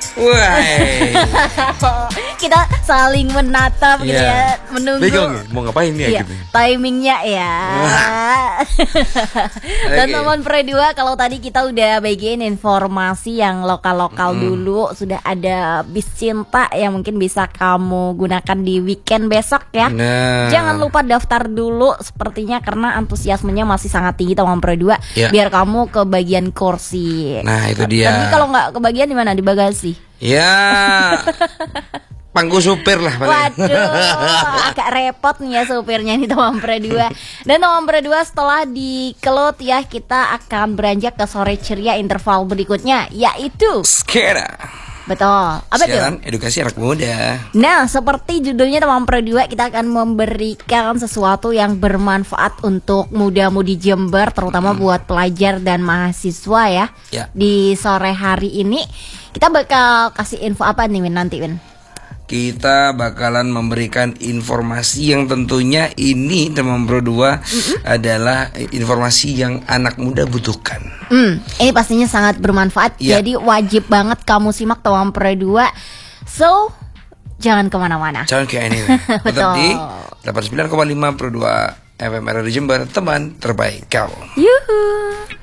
Wah. Kita saling menatap gitu ya, menunggu. Bingung ya, mau ngapain ya gitu. Timingnya ya. Dan teman Pre 2, kalau tadi kita udah bagiin informasi yang lokal-lokal dulu, sudah ada bis cinta yang mungkin bisa kamu gunakan di weekend besok ya. Jangan lupa daftar dulu sepertinya karena antusiasmenya masih sangat tinggi teman Pre 2. Biar kamu ke bagian kursi. Nah, itu dia. Tapi kalau nggak kebagian di mana? Di bagasi. Ya. Pangku supir lah paling. Waduh, agak repot nih ya supirnya nih teman Pre 2. Dan teman Pre 2, setelah dikelut ya, kita akan beranjak ke sore ceria interval berikutnya, yaitu Skera. Betul. Apa Siaran tuh? edukasi anak muda. Nah, seperti judulnya teman Pre 2, kita akan memberikan sesuatu yang bermanfaat untuk muda-mudi Jember, terutama buat pelajar dan mahasiswa ya. Di sore hari ini kita bakal kasih info apa nih Win nanti Win? Kita bakalan memberikan informasi yang tentunya ini teman Pro 2 adalah informasi yang anak muda butuhkan. Ini pastinya sangat bermanfaat. Jadi wajib banget kamu simak teman Pro 2. So, jangan kemana-mana. Jangan kayak ini. Tetap di 89,5 Pro 2 FM RRI Jember, teman terbaik kau. Yuhu.